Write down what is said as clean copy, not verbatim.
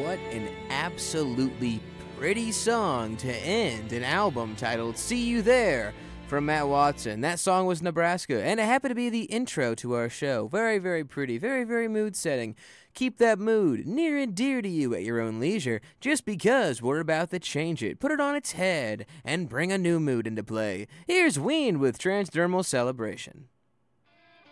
what an absolutely pretty song to end an album titled See You There from Matt Watson. That song was Nebraska, and it happened to be the intro to our show. Very, very pretty, very, very mood setting. Keep that mood near and dear to you at your own leisure, just because we're about to change it, put it on its head, and bring a new mood into play. Here's Ween with Transdermal Celebration.